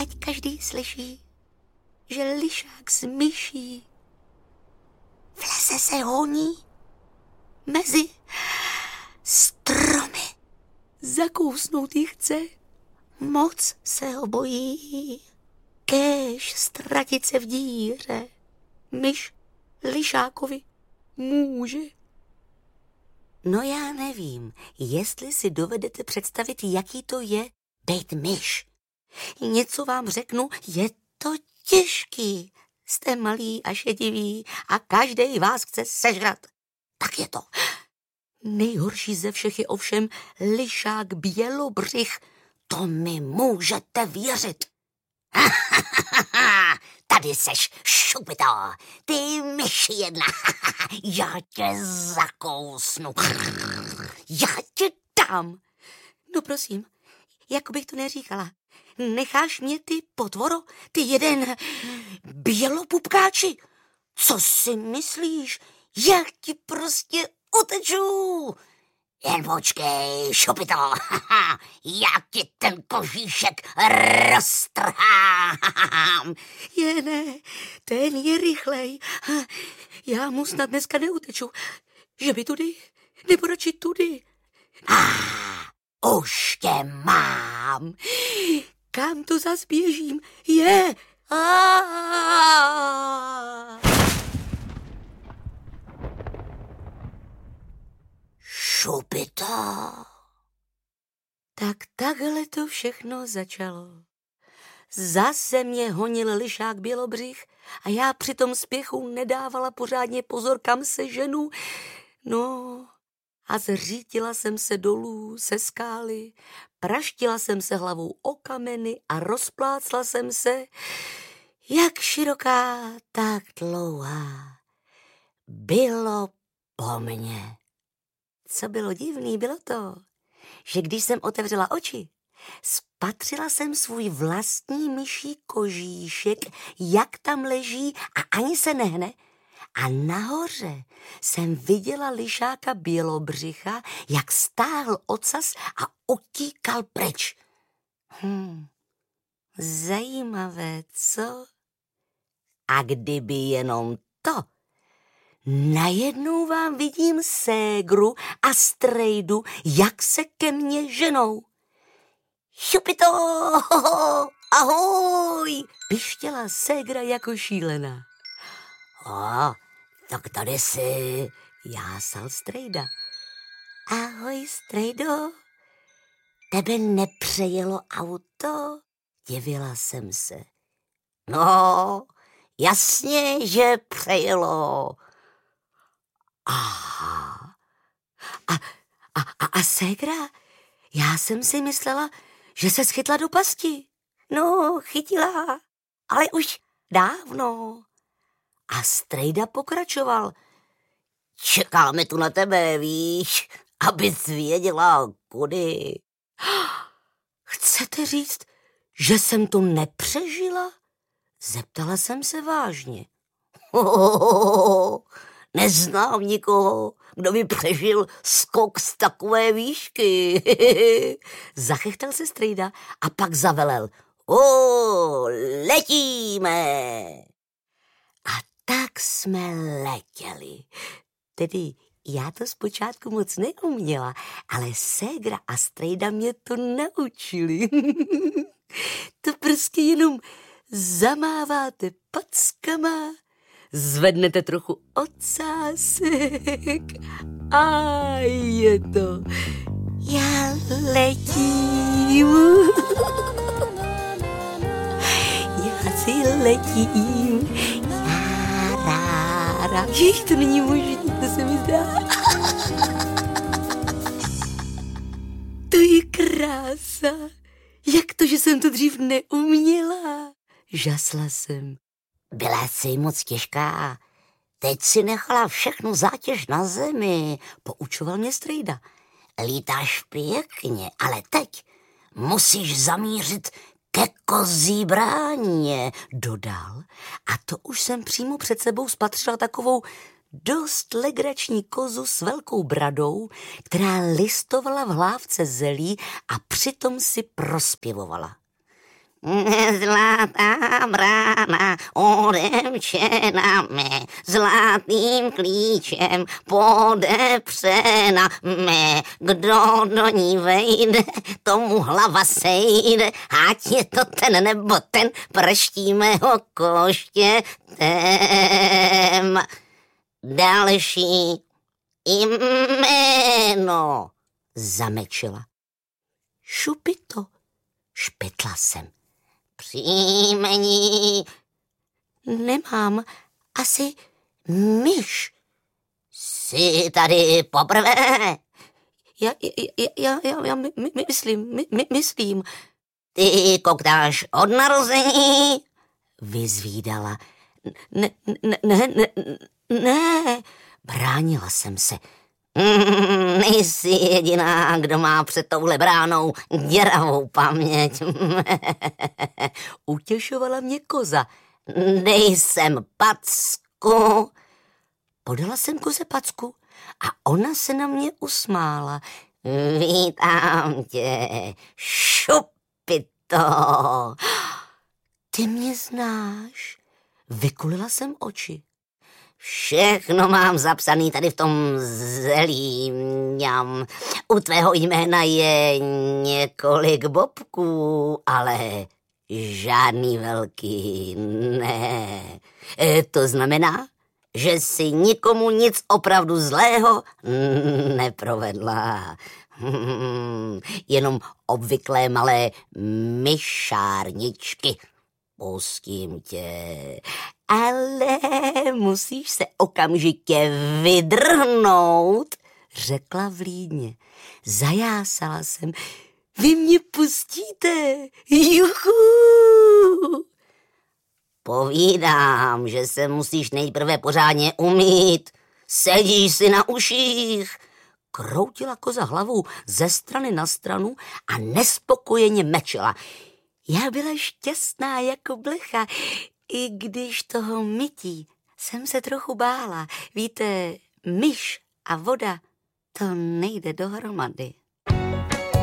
ať každý slyší, že lišák s myší v lese se honí mezi stromy. Zakousnout jí chce, moc se ho bojí, kéž ztratit se v díře myš lišákovi může. No já nevím, jestli si dovedete představit, jaký to je bejt myš. Něco vám řeknu, je to těžký. Jste malý a šediví a každej vás chce sežrat. Tak je to. Nejhorší ze všech je ovšem lišák bělobřich. To mi můžete věřit. Tady seš, šupito, ty myši jedna. Já tě zakousnu. Já tě dám. No prosím, jako bych to neříkala. Necháš mě, ty potvoro, ty jeden bělopupkáči? Co si myslíš? Já ti prostě uteču. Jen počkej, šupito, já ti ten kožíšek roztrhám. Ne, ten je rychlej. Já mu snad dneska neuteču. Že by tudy, nebo radši tudy. Už tě mám. Kam to zas běžím? Je. Šupito. Tak takhle to všechno začalo. Zase mě honil lišák bělobřich a já při tom spěchu nedávala pořádně pozor, kam se ženu. No a zřítila jsem se dolů se skály, praštila jsem se hlavou o kameny a rozplácla jsem se, jak široká, tak dlouhá. Bylo po mně. Co bylo divný, bylo to, že když jsem otevřela oči, spatřila jsem svůj vlastní myší kožíšek, jak tam leží a ani se nehne. A nahoře jsem viděla lišáka bělobřicha, jak stáhl ocas a utíkal pryč. Zajímavé, co? A kdyby jenom to, najednou vám vidím ségru a strejdu, jak se ke mně ženou. Šupito, ahoj, pištěla ségra jako šílená. Tak tady jsi, jásal strejda. Ahoj, strejdo, tebe nepřejelo auto? Divila jsem se. No, jasně, že přejelo. Aha. A ségra? Já jsem si myslela, že se schytla do pasti. No, chytila, ale už dávno. A strejda pokračoval. Čekáme tu na tebe, víš, abys věděla, kudy. Chcete říct, že jsem to nepřežila? Zeptala jsem se vážně. Neznám nikoho, kdo by přežil skok z takové výšky. Zachechtal se strejda a pak zavelel. Letíme! A tak jsme letěli. Tedy já to zpočátku moc neuměla, ale ségra a strejda mě to naučili. To prostě jenom zamáváte packama, zvednete trochu ocásek a je to. Já letím. Já si letím. Jež, to není možný, to se mi zdá. To je krása. Jak to, že jsem to dřív neuměla? Žasla jsem. Byla jsi moc těžká. Teď si nechala všechnu zátěž na zemi, poučoval mě strejda. Lítáš pěkně, ale teď musíš zamířit ke kozí bráně, dodal. A to už jsem přímo před sebou spatřila takovou dost legrační kozu s velkou bradou, která listovala v hlávce zelí a přitom si prospěvovala. Zlatá brána odemčena mé, zlatým klíčem podepřena mé. Kdo do ní vejde, tomu hlava sejde, ať je to ten nebo ten, prštíme ho koštětem. Další jméno, zamečila. Šupito, špetla jsem. Příjmení Nemám, asi myš. jsi tady poprvé. Já myslím. Ty koktáš od narození? Vyzvídala. Ne, bránila jsem se. Nejsi jediná, kdo má před touhle bránou děravou paměť. Utěšovala mě koza. Dej sem packu. Podala jsem koze packu a ona se na mě usmála. Vítám tě, Šupito. Ty mě znáš? Vykulila jsem oči. Všechno mám zapsaný tady v tom zelí. U tvého jména je několik bobků, ale žádný velký, ne. To znamená, že jsi nikomu nic opravdu zlého neprovedla. Jenom obvyklé malé myšárničky. Pustím tě. Ale musíš se okamžitě vydrhnout, řekla vlídně. Zajásala jsem. Vy mě pustíte? Juchu! Povídám, že se musíš nejprve pořádně umýt. Sedíš si na uších. Kroutila koza hlavou ze strany na stranu a nespokojeně mečela. Já byla šťastná jako blecha, i když toho mytí jsem se trochu bála. Víte, myš a voda, to nejde dohromady.